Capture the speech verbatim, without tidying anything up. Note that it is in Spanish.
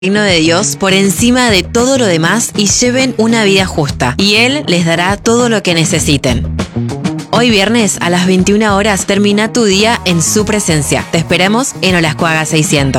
reino de Dios por encima de todo lo demás y lleven una vida justa, y Él les dará todo lo que necesiten. Hoy viernes a las veintiuna horas termina tu día en su presencia. Te esperamos en Olascuaga seiscientos.